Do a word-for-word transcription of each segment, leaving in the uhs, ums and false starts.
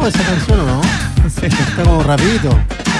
lejos esa canción, ¿o no? Sí. Está como rapidito.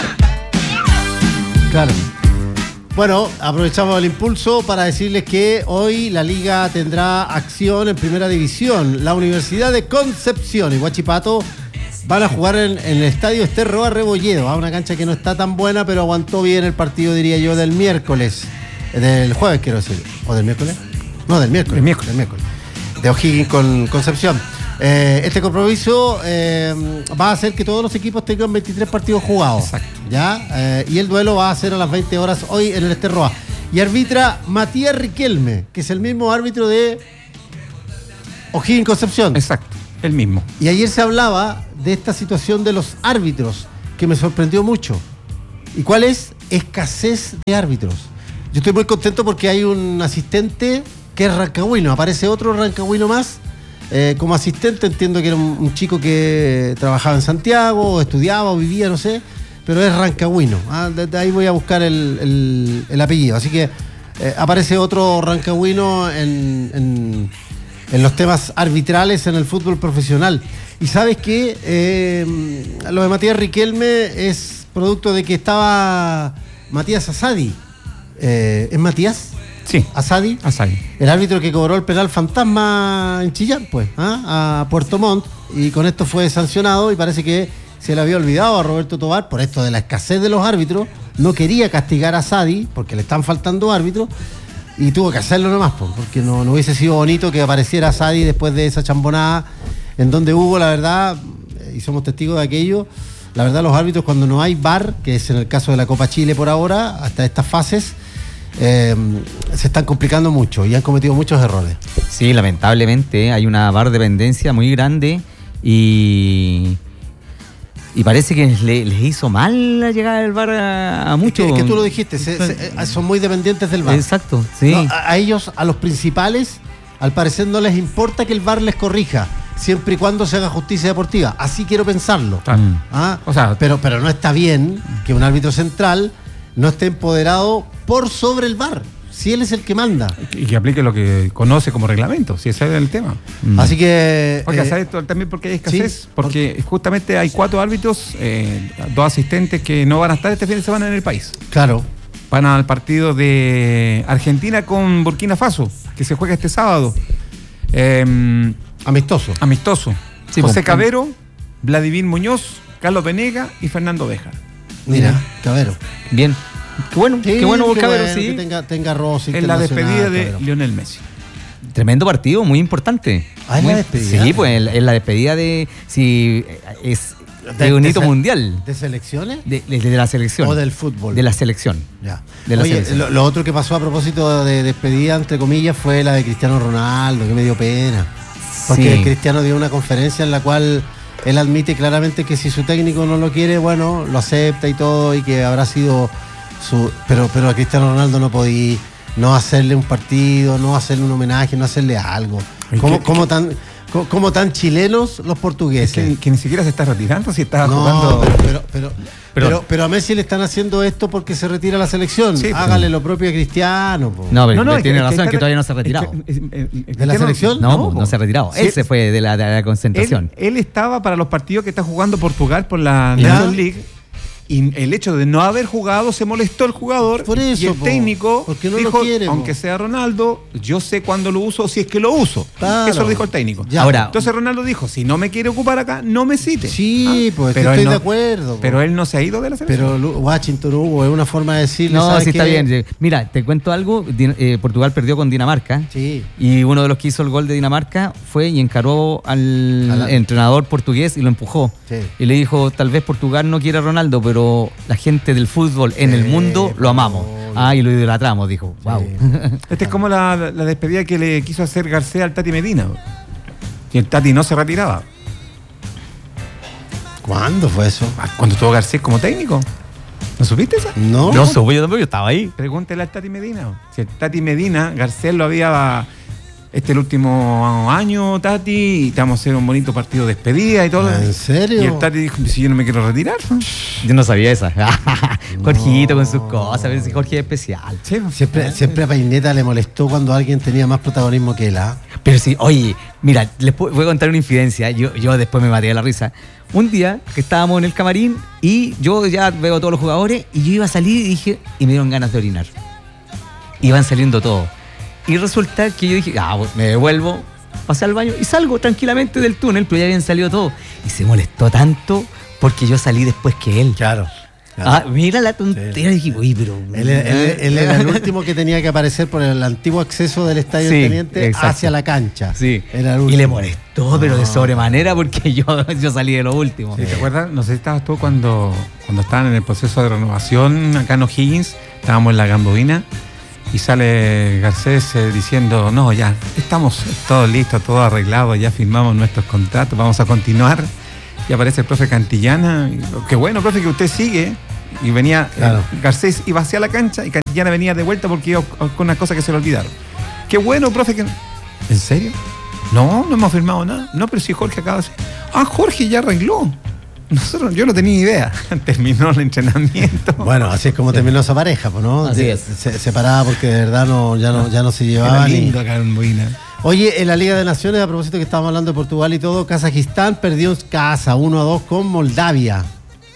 Claro. Bueno, aprovechamos el impulso para decirles que hoy la Liga tendrá acción en Primera División. La Universidad de Concepción y Huachipato van a jugar en, en el estadio Ester Roa Rebolledo, a una cancha que no está tan buena, pero aguantó bien el partido, diría yo, del miércoles. Del jueves, quiero decir. ¿O del miércoles? No, del miércoles. Del miércoles. Del miércoles. De O'Higgins con Concepción. Eh, este compromiso eh, va a hacer que todos los equipos tengan veintitrés partidos jugados. Exacto. ¿Ya? Eh, y el duelo va a ser a las veinte horas hoy en el Ester Roa. Y arbitra Matías Riquelme, que es el mismo árbitro de O'Higgins Concepción. Exacto, el mismo. Y ayer se hablaba de esta situación de los árbitros, que me sorprendió mucho. ¿Y cuál es? Escasez de árbitros. Yo estoy muy contento porque hay un asistente que es rancagüino. Aparece otro rancagüino más. Eh, como asistente entiendo que era un, un chico que trabajaba en Santiago, o estudiaba o vivía, no sé, pero es rancagüino. Ah, de, de ahí voy a buscar el, el, el apellido. Así que eh, aparece otro rancagüino en, en, en los temas arbitrales en el fútbol profesional. Y sabes que eh, lo de Matías Riquelme es producto de que estaba Matías Asadi. Eh, ¿Es Matías? Sí. Asadi. Asadi. El árbitro que cobró el penal fantasma en Chillán, pues, ¿ah? A Puerto Montt, y con esto fue sancionado y parece que se le había olvidado a Roberto Tobar, por esto de la escasez de los árbitros, no quería castigar a Asadi porque le están faltando árbitros y tuvo que hacerlo nomás, pues, porque no, no hubiese sido bonito que apareciera Asadi después de esa chambonada en donde hubo, la verdad, y somos testigos de aquello, la verdad los árbitros cuando no hay V A R, que es en el caso de la Copa Chile por ahora, hasta estas fases, Eh, se están complicando mucho y han cometido muchos errores. Sí, lamentablemente hay una V A R dependencia muy grande y y parece que le, les hizo mal la llegada del V A R a, a muchos. Es que, es que tú lo dijiste, se, se, son muy dependientes del V A R. Exacto, sí. No, a, a ellos, a los principales, al parecer no les importa que el V A R les corrija, siempre y cuando se haga justicia deportiva. Así quiero pensarlo. Mm. ¿Ah? O sea, pero, pero no está bien que un árbitro central no esté empoderado por sobre el V A R, si él es el que manda. Y que aplique lo que conoce como reglamento, si ese es el tema. Mm. Así que... Porque eh, ¿sabes también por qué hay escasez? Sí, porque por... justamente hay cuatro árbitros, eh, dos asistentes que no van a estar este fin de semana en el país. Claro. Van al partido de Argentina con Burkina Faso, que se juega este sábado. Eh, amistoso. Amistoso. Sí, José pues, Cabero, Vladimir Muñoz, Carlos Venega y Fernando Béjar. Mira, Cabero. Bien. Qué bueno, Sí, qué bueno, qué Cabero, bueno sí. que tenga, tenga roce En la despedida de Cabero. Lionel Messi. Tremendo partido, muy importante. Ah, ¿es Muy- la despedida? Sí, pues es la despedida de. Sí, es De- de un de hito se- mundial. ¿De selecciones? De, de- de la selección. ¿O del fútbol? De la selección. Ya. De la Oye, selección. lo, lo otro que pasó a propósito de despedida, entre comillas, fue la de Cristiano Ronaldo, que me dio pena. Porque Sí. Cristiano dio una conferencia en la cual él admite claramente que si su técnico no lo quiere, bueno, lo acepta y todo, y que habrá sido su... Pero, pero a Cristiano Ronaldo no podía no hacerle un partido, no hacerle un homenaje, no hacerle algo. ¿Y ¿Cómo, qué- cómo tan, cómo, cómo tan chilenos los Es portugueses? que, que ni siquiera se está retirando, si está No, jugando. pero, pero, pero, Pero- pero, pero a Messi le están haciendo esto porque se retira la selección. Sí, Hágale lo propio a Cristiano. Po. No, pero No, no, es tiene que- es que razón que, está- todavía no se ha es que- retirado. es- es- es- ¿De la Cristiano- selección? No, no, po. no se ha retirado. Sí, Él se fue de la, de la concentración. Él, él estaba para los partidos que está jugando Portugal por la ¿Ya? National League. Y el hecho de no haber jugado se molestó el jugador. Por eso, y el po, técnico porque no lo dijo, quiere, po. aunque sea Ronaldo, yo sé cuándo lo uso, si es que lo uso. Claro. Eso lo dijo el técnico. Ya. Ahora, Entonces Ronaldo dijo, si no me quiere ocupar acá, no me cite. Sí, Ah, pues pero estoy él no- de acuerdo. po. Pero él no se ha ido de la selección. Pero Lu- Washington hubo, es una forma de decirle. no, ¿sabes sí está qué? bien. Mira, te cuento algo. Din- eh, Portugal perdió con Dinamarca. Sí. Y uno de los que hizo el gol de Dinamarca fue y encaró al A la- entrenador portugués y lo empujó. Sí. Y le dijo, tal vez Portugal no quiere a Ronaldo, pero la gente del fútbol en Sí, el mundo lo amamos. obvio. Ah, y lo idolatramos, dijo. Wow. Esta es como la, la despedida que le quiso hacer García al Tati Medina. Y el Tati no se retiraba. ¿Cuándo fue eso? Ah, Cuando estuvo Garcés como técnico. ¿No supiste esa? No. No supo, yo tampoco, yo estaba ahí. Pregúntele al Tati Medina. Si el Tati Medina, Garcés lo había este el último año, Tati, y te vamos a hacer un bonito partido de despedida y todo. ¿En serio? Y el Tati dijo, si yo no me quiero retirar. Yo no sabía esa. Jorgito con sus cosas, a ver si Jorge es especial. Sí, Siempre, siempre a Paineta le molestó cuando alguien tenía más protagonismo que él. ¿Ah? Pero sí, oye, mira, les pu- voy a contar una infidencia. Yo, yo después me maté de la risa. un día que estábamos en el camarín y yo ya veo a todos los jugadores y yo iba a salir y dije, y me dieron ganas de orinar. Iban saliendo todos. Y resulta que yo dije, ah, pues me devuelvo, pasé al baño y salgo tranquilamente del túnel, pero ya habían salido todos. Y se molestó tanto porque yo salí después que él. Claro. Claro. Ah, mira la tontera. Sí. Dije, uy, pero. Él, él, él era el último que tenía que aparecer por el antiguo acceso del Estadio Sí, Teniente exacto. hacia la cancha. Sí. Era el Y último. le molestó, pero de sobremanera, porque yo, yo salí de lo último. Sí, ¿te acuerdas? No sé si estabas tú cuando, cuando estaban en el proceso de renovación acá en O'Higgins, estábamos en la Gambovina y sale Garcés eh, diciendo, no, ya estamos todos listos, todo arreglado, ya firmamos nuestros contratos, vamos a continuar. Y aparece el profe Cantillana. Y, qué bueno, profe, que usted sigue. Y venía, Claro. eh, Garcés iba hacia la cancha y Cantillana venía de vuelta porque iba con una cosa que se le olvidaron. Qué bueno, profe, que... ¿En serio? No, no hemos firmado nada. No, pero sí Jorge acaba de decir. Ah, Jorge ya arregló. Nosotros, yo no tenía idea. Terminó el entrenamiento. Bueno, así es como terminó esa pareja, pues, ¿no? Así De- es. Se, separada porque de verdad no, ya, no, ya no se Era llevaban. y- lindo acá en Boina. Oye, en la Liga de Naciones, a propósito que estábamos hablando de Portugal y todo, Kazajistán perdió en casa uno a dos con Moldavia.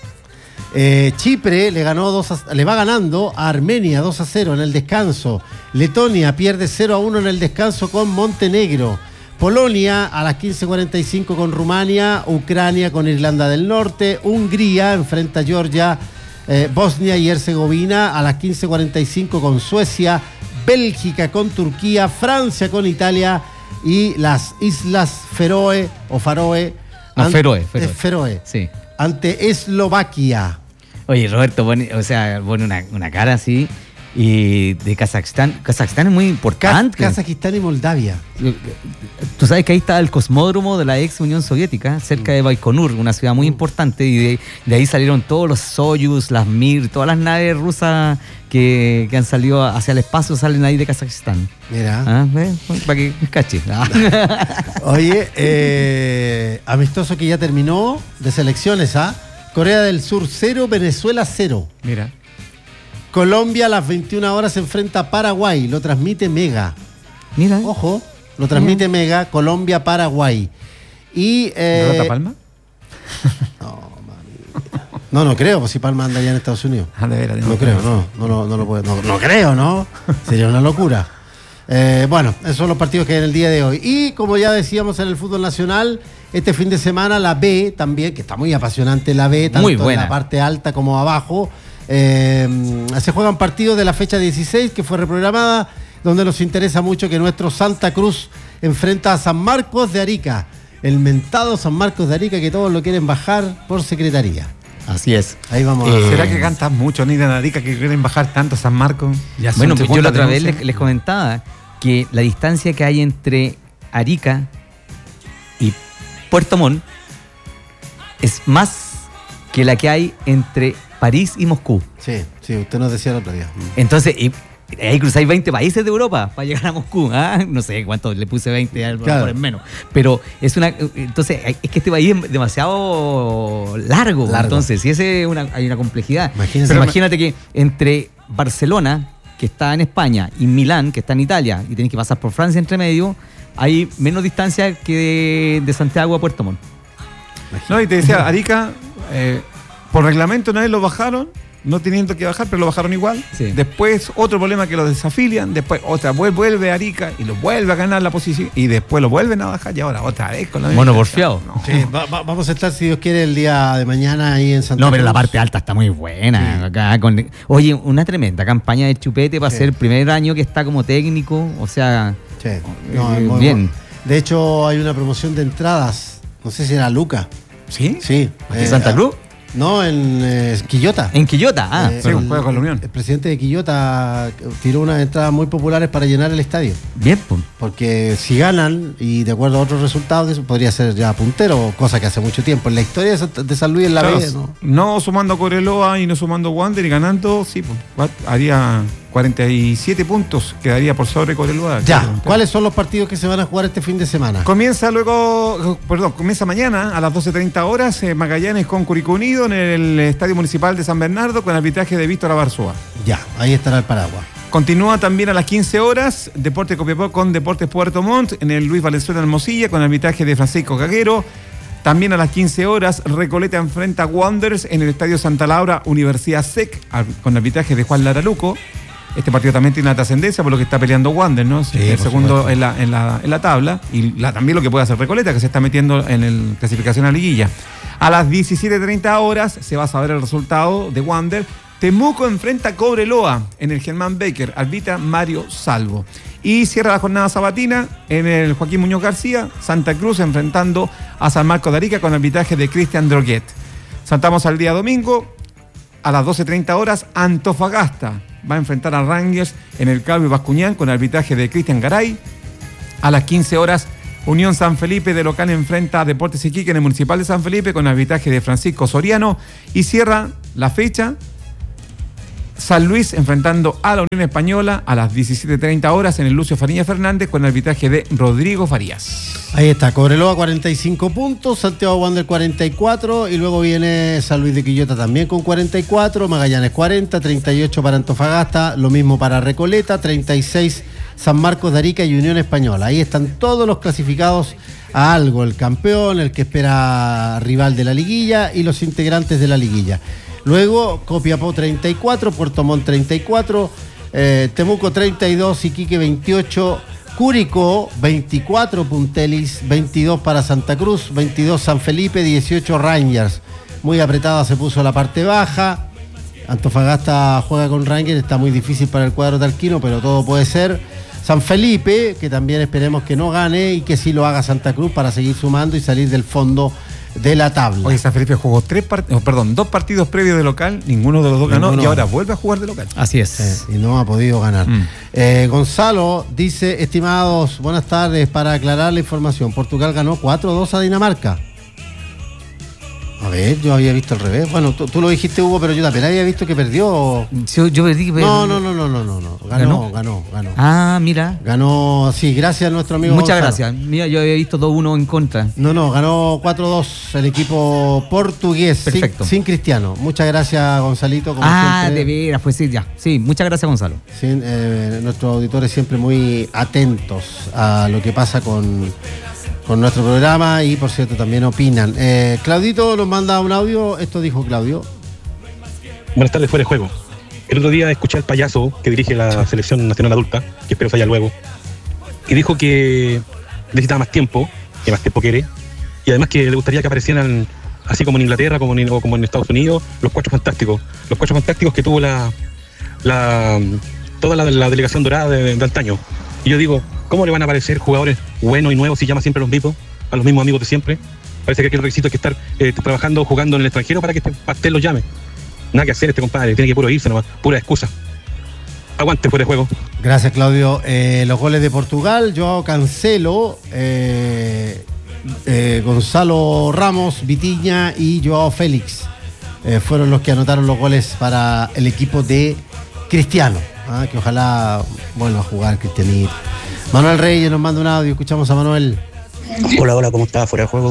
Eh, Chipre le ganó dos a- le va ganando a Armenia dos a cero en el descanso. Letonia pierde cero a uno en el descanso con Montenegro. Polonia a las quince cuarenta y cinco con Rumania. Ucrania con Irlanda del Norte. Hungría enfrenta a Georgia. Eh, Bosnia y Herzegovina a las quince cuarenta y cinco con Suecia. Bélgica con Turquía. Francia con Italia. Y las Islas Feroe o Faroe. No, an- Feroe, Feroe. es Feroe. Sí. Ante Eslovaquia. Oye, Roberto pone, o sea, pone una, una cara así. Y de Kazajstán. Kazajstán es muy Kaz- importante. Kazajistán y Moldavia. Tú sabes que ahí está el cosmódromo de la ex Unión Soviética, cerca de Baikonur, una ciudad muy importante, y de, de ahí salieron todos los Soyuz, las Mir, todas las naves rusas que, que han salido hacia el espacio, salen ahí de Kazajistán. Mira. ¿Ah? ¿Ves? Para que cache. Ah. Oye, eh, amistoso que ya terminó de selecciones, ¿ah? Corea del Sur cero, Venezuela cero. Mira. Colombia a las veintiuna horas se enfrenta a Paraguay, lo transmite Mega. Mira. Ojo, lo transmite Mega, Colombia-Paraguay. Y. eh, ¿Rota Palma? no, no creo, pues si Palma anda allá en Estados Unidos. Ah, de veras. No creo, no, no, lo- no lo puedo. No, no creo, ¿no? Sería una locura. Eh, bueno, esos son los partidos que hay en el día de hoy. Y como ya decíamos en el fútbol nacional, este fin de semana la B también, que está muy apasionante la B, tanto Muy en buena. la parte alta como abajo. Eh, se juegan partidos de la fecha dieciséis, que fue reprogramada, donde nos interesa mucho que nuestro Santa Cruz enfrenta a San Marcos de Arica. El mentado San Marcos de Arica, que todos lo quieren bajar por secretaría. Así es. Ahí vamos a... Eh, ¿Será que cantas mucho, ni de Narica, que quieren bajar tanto San Marcos? Ya son Bueno, pues yo segunda la otra vez denuncia. les, les comentaba que la distancia que hay entre Arica y Puerto Montt es más que la que hay entre París y Moscú. Sí, sí, usted nos decía el otro día. Entonces, y- ahí cruzáis veinte países de Europa para llegar a Moscú. ¿Ah? No sé cuánto, le puse veinte, a lo Claro. mejor es menos. Pero es una. Entonces, es que este país es demasiado largo. Largo. Entonces, si ese una, hay una complejidad. Imagínese. Pero imagínate que entre Barcelona, que está en España, y Milán, que está en Italia, y tienes que pasar por Francia entre medio, hay menos distancia que de, de Santiago a Puerto Montt. No, y te decía, Arica, eh, por reglamento una vez lo bajaron, no teniendo que bajar, pero lo bajaron igual. Sí. Después otro problema que lo desafilian, después otra vuel- vuelve Arica y lo vuelve a ganar la posición y después lo vuelven a bajar y ahora otra vez con la misma- Mono porfiado. No. Sí, va- va- vamos a estar, si Dios quiere, el día de mañana ahí en Santa No, pero la Cruz. parte alta está muy buena. Sí. Acá con- oye, una tremenda campaña de Chupete para Sí. ser el primer año que está como técnico. O sea, Sí, no, Eh, es muy bien. bueno. De hecho, hay una promoción de entradas. No sé si era Luca. ¿Sí? Sí. ¿en eh, Santa Cruz? No, en eh, Quillota. En Quillota. Ah, Eh, sí, el, juega con la Unión. el presidente de Quillota tiró unas entradas muy populares para llenar el estadio. bien, pues. Porque si ganan, y de acuerdo a otros resultados, eso podría ser ya puntero, cosa que hace mucho tiempo. En la historia de, Santa- de San Luis en la Claro, B, ¿no? no sumando a Coreloa y no sumando a Wander y ganando, sí, pues, va- haría cuarenta y siete puntos, quedaría por sobre Coreloa. Ya, Claro. ¿cuáles son los partidos que se van a jugar este fin de semana? Comienza luego, perdón, comienza mañana a las doce treinta horas eh, Magallanes con Curicó Unido en el Estadio Municipal de San Bernardo con arbitraje de Víctor Abarzúa. Ya, ahí estará el paraguas. Continúa también a las quince horas Deportes Copiapó con Deportes Puerto Montt en el Luis Valenzuela Hermosilla con arbitraje de Francisco Caguero. También a las quince horas, Recoleta enfrenta a Wanderers en el Estadio Santa Laura, Universidad S E C, con arbitraje de Juan Laraluco. Este partido también tiene una trascendencia por lo que está peleando Wanderers, ¿no? Sí, el segundo en la, en, la, en la tabla, y la, también lo que puede hacer Recoleta, que se está metiendo en el clasificación a liguilla. A las diecisiete treinta horas se va a saber el resultado de Wanderers. Temuco enfrenta a Cobreloa en el Germán Becker, arbitra Mario Salvo. Y cierra la jornada sabatina en el Joaquín Muñoz García, Santa Cruz enfrentando a San Marcos de Arica con arbitraje de Cristian Droguet. Saltamos al día domingo, a las doce treinta horas, Antofagasta va a enfrentar a Rangers en el Claudio Bascuñán con arbitraje de Cristian Garay. A las quince horas, Unión San Felipe de local enfrenta a Deportes Iquique en el Municipal de San Felipe con arbitraje de Francisco Soriano. Y cierra la fecha San Luis enfrentando a la Unión Española a las diecisiete treinta horas en el Lucio Fariña Fernández con arbitraje de Rodrigo Farías. Ahí está, Cobreloa cuarenta y cinco puntos, Santiago Wander cuarenta y cuatro, y luego viene San Luis de Quillota también con cuarenta y cuatro, Magallanes cuarenta, treinta y ocho para Antofagasta, lo mismo para Recoleta, treinta y seis San Marcos de Arica y Unión Española. Ahí están todos los clasificados a algo, el campeón, el que espera rival de la liguilla y los integrantes de la liguilla. Luego Copiapó treinta y cuatro, Puerto Montt treinta y cuatro, eh, Temuco treinta y dos, Iquique veintiocho, Curicó veinticuatro, Puntelis veintidós para Santa Cruz, veintidós San Felipe, dieciocho Rangers. Muy apretada se puso la parte baja. Antofagasta juega con Rangers, está muy difícil para el cuadro talquino, pero todo puede ser. San Felipe, que también esperemos que no gane y que sí lo haga Santa Cruz para seguir sumando y salir del fondo de la tabla. Hoy San Felipe jugó tres partidos, perdón, dos partidos previos de local, ninguno de los dos ganó, ninguno, y ahora vuelve a jugar de local. Así es. Sí, y no ha podido ganar. Mm. Eh, Gonzalo dice, estimados, buenas tardes, para aclarar la información, Portugal ganó cuatro dos a Dinamarca. A ver, yo había visto al revés. Bueno, tú, tú lo dijiste, Hugo, pero yo también había visto que perdió. Yo, yo perdí que perdió. No, no, no, no, no, no, no. Ganó, ganó, ganó, ganó. Ah, mira. Ganó, sí, gracias a nuestro amigo Muchas Gonzalo. gracias. Mira, yo había visto dos uno en contra. No, no, ganó cuatro dos el equipo portugués. Perfecto. Sin, sin Cristiano. Muchas gracias, Gonzalito. Como ah, siempre. de veras, pues sí, ya. Sí, muchas gracias, Gonzalo. Sí, eh, nuestros auditores siempre muy atentos a lo que pasa con... con nuestro programa y, por cierto, también opinan. Eh, Claudito nos manda un audio. Esto dijo Claudio. Buenas tardes, fuera de juego. El otro día escuché al payaso que dirige la selección nacional adulta, que espero salga luego, y dijo que necesitaba más tiempo, que más tiempo quiere, y además que le gustaría que aparecieran, así como en Inglaterra como en, o como en Estados Unidos, los cuatro fantásticos. Los cuatro fantásticos que tuvo la, la toda la, la delegación dorada de, de antaño. Y yo digo, ¿cómo le van a aparecer jugadores buenos y nuevos si llama siempre a los mismos, a los mismos amigos de siempre? Parece que aquí el requisito es que estar eh, trabajando, jugando en el extranjero para que este pastel los llame. Nada que hacer este compadre, tiene que puro irse nomás, pura excusa. Aguante fuera de juego. Gracias, Claudio. Eh, los goles de Portugal, Joao Cancelo, eh, eh, Gonzalo Ramos, Vitiña y Joao Félix eh, fueron los que anotaron los goles para el equipo de Cristiano. Ah, que ojalá vuelva a jugar Cristianito. Manuel Reyes nos manda un audio, escuchamos a Manuel. Hola, hola, ¿cómo está? Fuera de juego.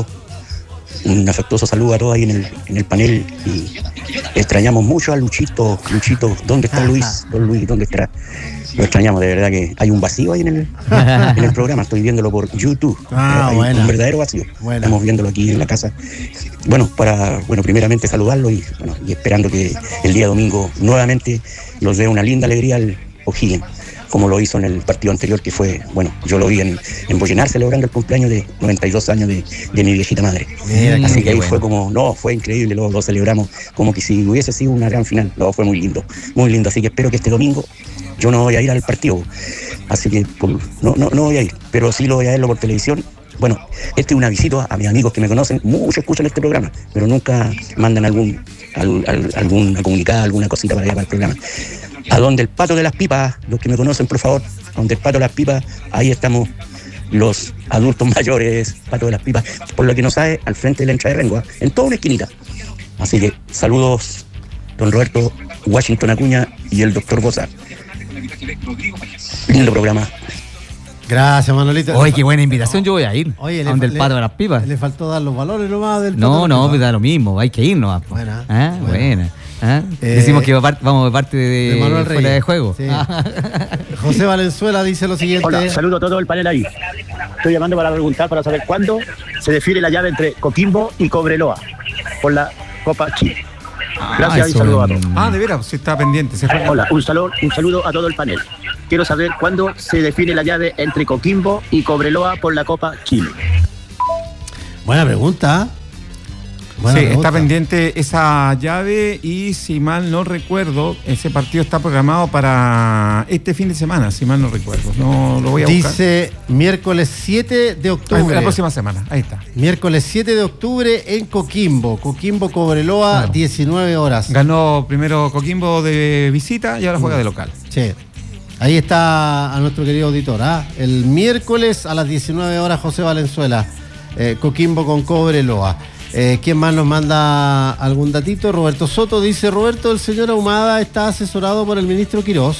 Un afectuoso saludo a todos ahí en el, en el panel. Y extrañamos mucho a Luchito. Luchito, ¿dónde está Luis? Don Luis, ¿dónde estará? Lo extrañamos, de verdad que hay un vacío ahí en el, en el programa. Estoy viéndolo por YouTube. Ah, hay buena. un verdadero vacío. Buena. Estamos viéndolo aquí en la casa. Bueno, para, bueno, primeramente saludarlo y, bueno, y esperando que el día domingo nuevamente los dé una linda alegría al O'Higgins, como lo hizo en el partido anterior, que fue, bueno, yo lo vi en, en Bollenar celebrando el cumpleaños de noventa y dos años de, de mi viejita madre. Mira, así que ahí bueno. fue como, no, fue increíble, lo, lo celebramos como que si hubiese sido una gran final. No, fue muy lindo, muy lindo. Así que espero que este domingo, yo no voy a ir al partido, así que por, no, no, no voy a ir, pero sí lo voy a verlo por televisión. Bueno, este es una visita a mis amigos que me conocen, muchos escuchan este programa, pero nunca mandan algún, al, al, alguna comunicada, alguna cosita para allá para el programa. A donde el Pato de las Pipas, los que me conocen, por favor, donde el Pato de las Pipas, ahí estamos los adultos mayores, Pato de las Pipas, por lo que no sabe, al frente de la entrada de Rengo, en toda una esquinita. Así que saludos, don Roberto Washington Acuña y el doctor Boza. Lindo programa. Gracias, Manolito. Oye, qué buena invitación, yo voy a ir. Oye, a le, donde el le- Pato de las Pipas. Le faltó dar los valores nomás del Pato No, de las no, Pipas. pues da lo mismo, hay que ir nomás. po. Buena, Ah, buena. buena. Ah, Eh, Decimos que va par- vamos de parte de, de Manuel fuera Reyes. de juego. Sí. Ah. José Valenzuela dice lo siguiente. Hola, saludo a todo el panel ahí. Estoy llamando para preguntar, para saber cuándo se define la llave entre Coquimbo y Cobreloa por la Copa Chile. Gracias Ah, y eso saludos a no- todos. Ah, de veras, sí está pendiente. Se juega. Hola, un saludo, un saludo a todo el panel. Quiero saber cuándo se define la llave entre Coquimbo y Cobreloa por la Copa Chile. Buena pregunta. Buena Sí, pregunta. está pendiente esa llave y si mal no recuerdo, ese partido está programado para este fin de semana, si mal no recuerdo. No lo voy a buscar. Dice miércoles siete de Ah, octubre. la próxima semana, ahí está. Miércoles siete de octubre en Coquimbo. Coquimbo Cobreloa, Claro. diecinueve horas. Ganó primero Coquimbo de visita y ahora juega de local. Sí. Ahí está a nuestro querido auditor. ¿ah? El miércoles a las diecinueve horas, José Valenzuela. Eh, Coquimbo con Cobreloa. Eh, ¿Quién más nos manda algún datito? Roberto Soto dice: Roberto, el señor Ahumada está asesorado por el ministro Quirós.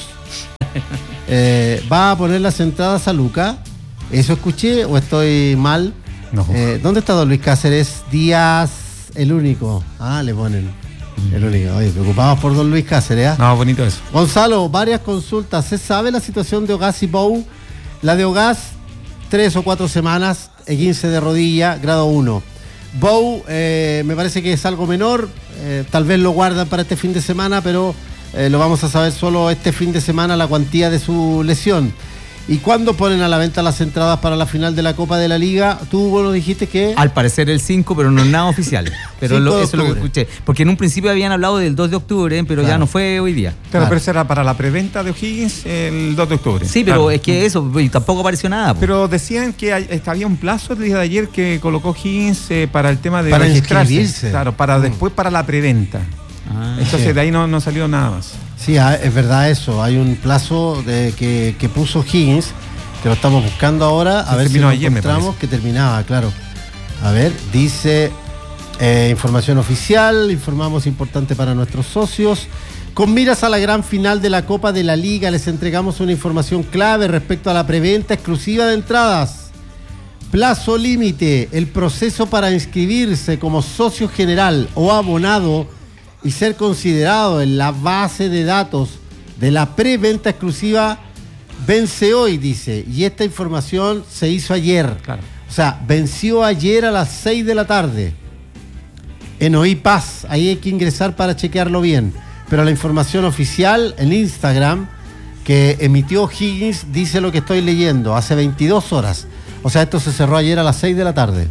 Eh, ¿Va a poner las entradas a Luca? ¿Eso escuché o estoy mal? No. Eh, ¿Dónde está don Luis Cáceres? Díaz, el único. Ah, le ponen. El único. Oye, preocupados por don Luis Cáceres. ¿ah? No, bonito eso. Gonzalo, varias consultas. ¿Se sabe la situación de Ogaz y Bou? La de Ogaz, tres o cuatro semanas, quince de rodilla, grado uno. Bou, eh, me parece que es algo menor. Eh, tal vez lo guardan para este fin de semana, pero eh, lo vamos a saber solo este fin de semana, la cuantía de su lesión. ¿Y cuándo ponen a la venta las entradas para la final de la Copa de la Liga? Tú, bueno, dijiste que... Al parecer el cinco, pero no es nada oficial. Pero cinco lo- de eso es lo que octubre. escuché. Porque en un principio habían hablado del dos de octubre, pero Claro. ya no fue hoy día. Claro, Claro. pero eso era para la preventa de O'Higgins el dos de octubre. Sí, pero Claro. es que eso, y tampoco apareció nada. po. Pero decían que hay- este, había un plazo el día de ayer que colocó Higgins eh, para el tema de Para registrarse. inscribirse. Claro, para Mm. después para la preventa. Ah. Entonces Sí. de ahí no, no salió nada más. Sí, ah, es verdad eso. Hay un plazo de que, que puso Higgins, que lo estamos buscando ahora, a Sí, ver si terminó lo ayer, me encontramos, que terminaba, claro. A ver, dice eh, información oficial, informamos importante para nuestros socios. Con miras a la gran final de la Copa de la Liga, les entregamos una información clave respecto a la preventa exclusiva de entradas. Plazo límite, el proceso para inscribirse como socio general o abonado y ser considerado en la base de datos de la preventa exclusiva vence hoy, dice, y esta información se hizo ayer. Claro. O sea, venció ayer a las seis de la tarde en O I Paz. Ahí hay que ingresar para chequearlo bien. Pero la información oficial en Instagram que emitió Higgins dice lo que estoy leyendo, hace veintidós horas. O sea, esto se cerró ayer a las seis de la tarde.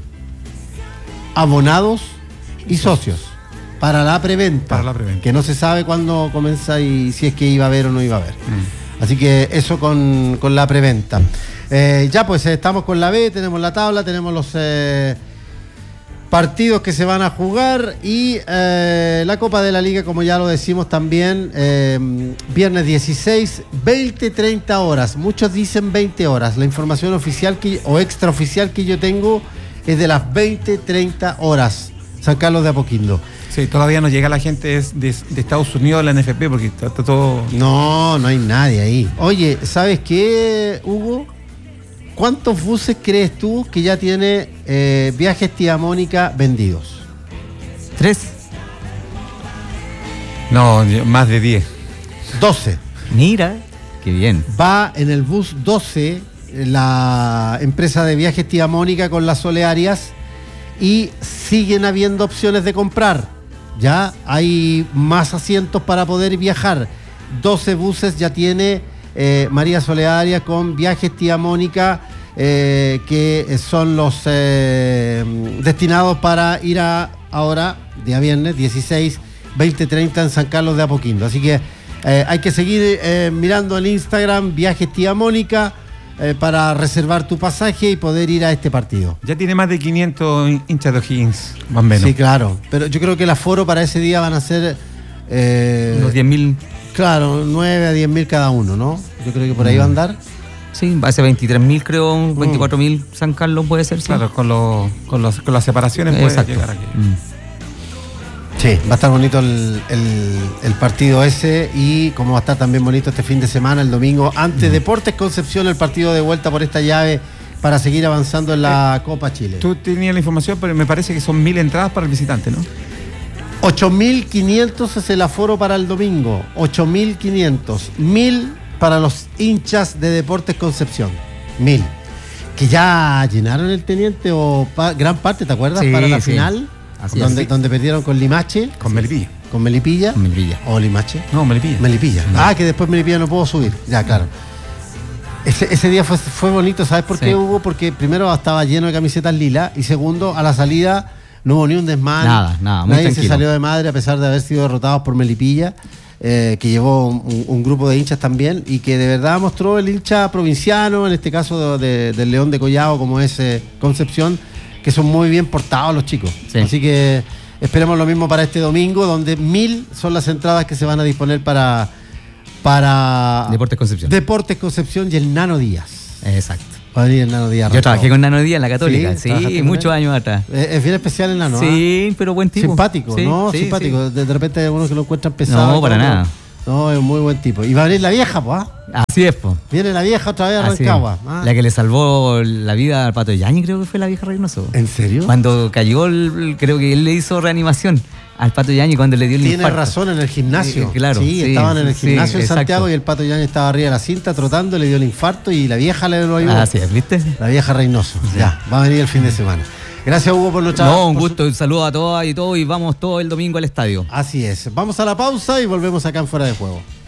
Abonados y socios para la preventa. Para la preventa. Que no se sabe cuándo comienza y si es que iba a haber o no iba a haber. Mm. Así que eso con, con la preventa. Eh, ya pues eh, estamos con la B, tenemos la tabla, tenemos los eh, partidos que se van a jugar y eh, la Copa de la Liga, como ya lo decimos también, eh, viernes dieciséis, veinte, treinta horas. Muchos dicen veinte horas. La información oficial que, o extraoficial que yo tengo es de las veinte, treinta horas. San Carlos de Apoquindo. Sí, todavía no llega la gente de, de- de Estados Unidos a la N F P porque está, está todo... No, no hay nadie ahí. Oye, ¿sabes qué, Hugo? ¿Cuántos buses crees tú que ya tiene eh, Viajes Tía Mónica vendidos? Tres. No, más de diez. doce. Mira, qué bien. Va en el bus doce la empresa de Viajes Tía Mónica con las Solearias y siguen habiendo opciones de comprar. Ya hay más asientos para poder viajar. doce buses ya tiene eh, María Solearia con Viajes Tía Mónica, eh, que son los eh, destinados para ir a ahora, día viernes, dieciséis, veinte, treinta en San Carlos de Apoquindo. Así que eh, hay que seguir eh, mirando el Instagram Viajes Tía Mónica eh, para reservar tu pasaje y poder ir a este partido. Ya tiene más de quinientos hinchas de O'Higgins, más o menos. Sí, claro. Pero yo creo que el aforo para ese día van a ser... eh, Unos diez mil. Claro, nueve a diez mil cada uno, ¿no? Yo creo que por ahí va a andar. Sí, va a ser veintitrés mil, creo. veinticuatro mil San Carlos puede ser, sí. Claro, con, los, con, los, con las separaciones puede Exacto. llegar aquí. Mm. Sí, va a estar bonito el, el- el partido ese y como va a estar también bonito este fin de semana, el domingo, ante Deportes Concepción, el partido de vuelta por esta llave para seguir avanzando en la Copa Chile. Tú tenías la información, pero me parece que son mil entradas para el visitante, ¿no? ocho mil quinientos es el aforo para el domingo, ocho mil quinientos, mil para los hinchas de Deportes Concepción, mil. que ya llenaron el Teniente o pa- gran parte, ¿te acuerdas? Sí, Para la sí. final, Así donde, es. donde perdieron con Limache, Con Melipilla. con Melipilla. Con Melipilla. O Limache. No, Melipilla. Melipilla. No. Ah, que después Melipilla no pudo subir. Ya, claro. Ese, ese día fue, fue bonito, ¿sabes por qué, Sí. Hugo? Porque primero estaba lleno de camisetas lila y segundo, a la salida no hubo ni un desmán. Nada, nada, muy Nadie se tranquilo. salió de madre a pesar de haber sido derrotados por Melipilla, eh, que llevó un, un grupo de hinchas también y que de verdad mostró el hincha provinciano, en este caso de, de- del León de Collao, como es eh, Concepción, que son muy bien portados los chicos. Sí. Así que esperemos lo mismo para este domingo, donde mil son las entradas que se van a disponer para, para Deportes Concepción. Deportes Concepción y el Nano Díaz. Exacto. Va a venir el Nano Díaz. Yo trabajé con Nano Díaz en la Católica, Sí, sí, trabajaste con muchos él. años atrás. Eh, Es bien especial el Nano. Sí, pero buen ¿ah? tipo. Simpático, Sí, ¿no? sí, Simpático. sí. De repente hay algunos que lo encuentran pesado. No, y para todo, nada. No, es un muy buen tipo. Y va a venir la vieja, pues. ¿ah? Así es, po. Viene la vieja otra vez a Así es. Rancagua. ¿ah? La que le salvó la vida al Pato Yañi, creo que fue la vieja Reynoso. ¿En serio? Cuando cayó, el- creo que él le hizo reanimación al Pato Yañi cuando le dio el Tiene infarto. razón, en el gimnasio. Eh, claro, Sí, sí, estaban en el sí, gimnasio en exacto. Santiago y el Pato Yañez estaba arriba de la cinta trotando, le dio el infarto y la vieja le lo ayudó. Así es, ¿viste? La vieja Reynoso. Ya, va a venir el fin de semana. Gracias, Hugo, por nuestra. No, un por su- gusto, un saludo a todas y todos y vamos todo el domingo al estadio. Así es. Vamos a la pausa y volvemos acá en Fuera de Juego.